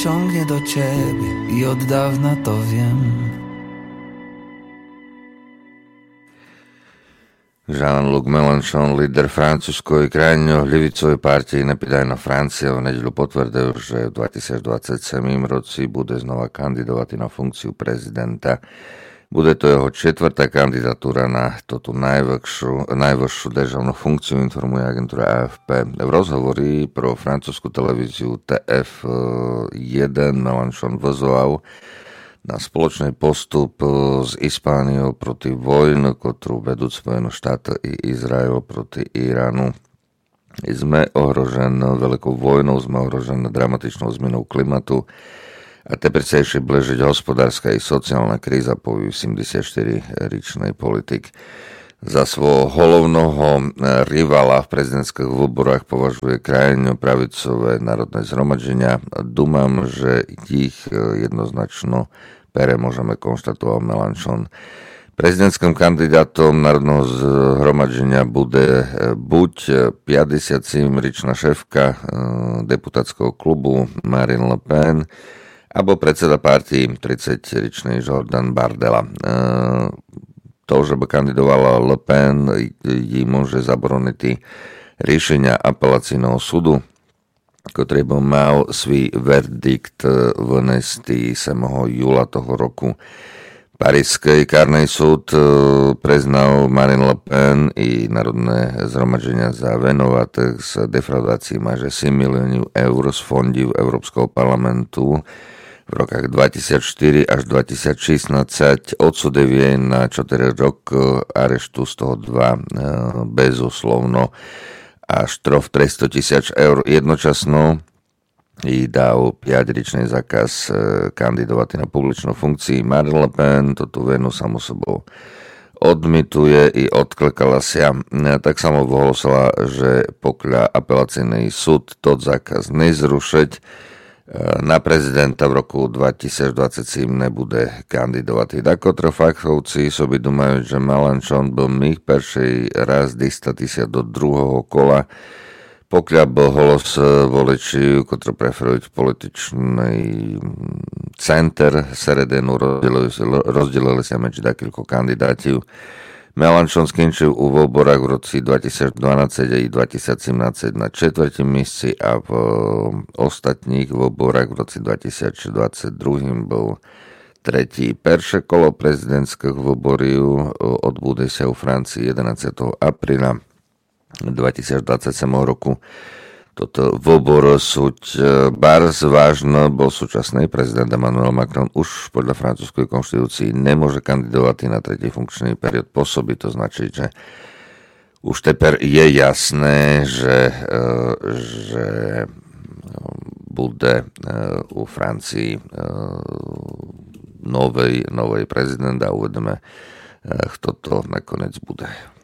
ciągnie do ciebie i od dawna to wiem. Jean-Luc Mélenchon, líder francúzskej krajňo-ľavicovej partii Napredajná Francia, v nedeľu potvrdil, že v 2027 roci bude znova kandidovať na funkciu prezidenta. Bude to jeho četvrtá kandidatúra na túto najvyššiu državnú funkciu, informuje agentúra AFP. V rozhovori pro francúzsku televíziu TF1 Mélenchon vyzval na spoločný postup s Ispániou proti vojnu, ktorú vedú Spojené štáty i Izrael proti Iránu. Sme ohrožení veľkou vojnou, sme ohrožení dramatičnou zmenou klimatu a teper sa ešte blížiť hospodárska i sociálna kríza, povie 74-ročný politik. Za svojho hlavného rivala v prezidentských voľbách považuje krajinu pravicové národné zhromaždenia. Dúmam, že ich jednoznačno môžeme konštatovať Mélenchon. Prezidentským kandidátom národného zhromaždenia bude buď 57-ročná šéfka deputátskeho klubu Marine Le Pen, alebo predseda partii 30-ročný Jordan Bardella. To, že by kandidovala Le Pen, ji môže zabroniť riešenia apelacijného súdu, ktorý by mal svій verdikt vynesti 7. júla toho roku. Parížský kárny súd priznal Marine Le Pen i národné zhromaždenia za venovaných z defraudácií máže 7 miliónov eur z fondov Európskeho parlamentu v rokách 2004 až 2016. Odsudil jej na 4 roky areštu, z toho 2 bezúslovno, a štrof 300 000 eur jednočasno i dal 5-ročný zákaz kandidovať na publičnú funkcii. Marine Le Pen toto venu samo sebou odmituje i odklikala sa. Tak samo ohlasila, že pokiaľ apelacijný súd tot zákaz nezrušiť, na prezidenta v roku 2027 nebude kandidovať. Takotre faktovci sobi думають, že Mélenchon byl mých peršej raz dostati sa do druhého kola, pokiaľ bol hlas voliči, ktorí preferujú političný center Seredenu, rozdelili sa medzi takýchto kandidátov. Mélenchon skončil u voľbách v roci 2012 a 2017 na 4. mieste a v ostatných voľbách v roci 2022 bol 3. Perše kolo prezidentských voľbov odbude sa u Francii 11. apríla 2027 roku. Toto voľbor súť bars vážno, bol súčasný prezident Emmanuel Macron už podľa francúzskej konštitúcii nemôže kandidovať na tretí funkčný period pôsoby. To značí, že už teper je jasné, že bude u Francii nový prezident a uvedeme, kto to nakoniec bude.